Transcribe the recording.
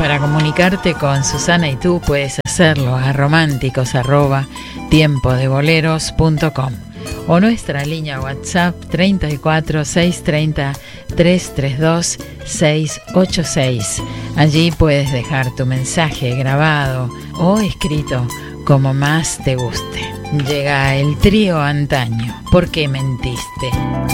Para comunicarte con Susana y tú puedes hacerlo a románticos@tiempodeBoleros.com o nuestra línea WhatsApp 34 630 332 686. Allí puedes dejar tu mensaje grabado o escrito como más te guste. Llega el trío Antaño. ¿Por qué mentiste?